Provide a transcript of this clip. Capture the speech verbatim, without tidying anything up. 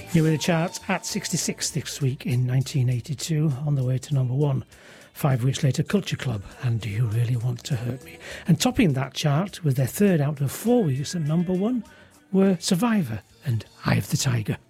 You were in the charts at sixty-six this week in nineteen eighty-two, on the way to number one. Five weeks later, Culture Club and Do You Really Want to Hurt Me? And topping that chart with their third out of four weeks at number one were Survivor and Eye of the Tiger.